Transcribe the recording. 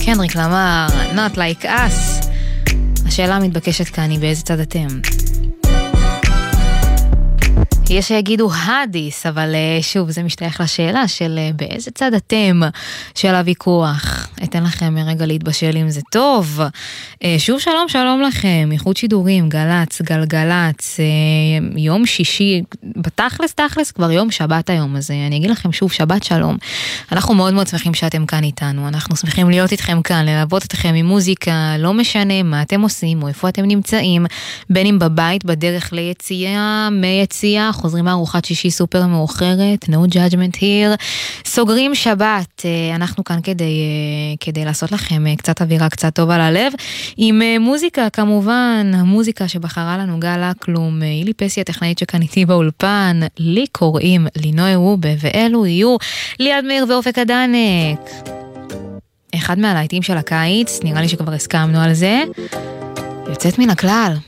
קנדריק למר, Not Like Us. השאלה המתבקשת כאן היא באיזה צד אתם? יש שיגידו הדיס, אבל שוב, זה משתייך לשאלה של באיזה צד אתם של הוויכוח. אתן לכם רגע להתבשל אם זה טוב. שוב שלום, שלום לכם. איחוד שידורים, גלץ, גלגלץ, יום שישי, בתכלס, כבר יום שבת היום, אז אני אגיד לכם שוב, שבת שלום. אנחנו מאוד מאוד שמחים שאתם כאן איתנו, אנחנו שמחים להיות איתכם כאן, ללוות אתכם עם מוזיקה, לא משנה מה אתם עושים או איפה אתם נמצאים, בין אם בבית, בדרך ליציאה, מיציאה, חוזרים מארוחת שישי סופר מאוחרת, no judgment here, סוגרים שבת, אנחנו כאן כדי לעשות לכם קצת אווירה קצת טוב על הלב, עם מוזיקה כמובן, המוזיקה שבחרה לנו גל אקלום, אילי פסי הטכנאית שכאן איתי באולפן, לי קוראים לינוי רובה, ואלו יהיו ליעד מאיר ואופק הדנק. אחד מהלהיטים של הקיץ, נראה לי שכבר הסכמנו על זה, יוצאת מן הכלל.